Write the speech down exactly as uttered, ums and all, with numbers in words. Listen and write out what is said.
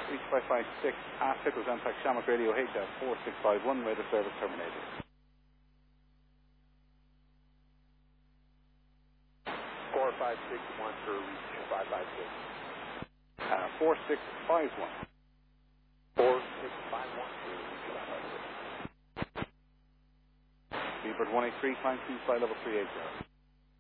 Reach five five six, past Pickles Antac Shamrock Radio H F four six five one, radar service terminated. four five six one for reach five five six. Uh, four six five one. four six five one for reach five five six. Seabird one eight three, climb to flight level three eight zero.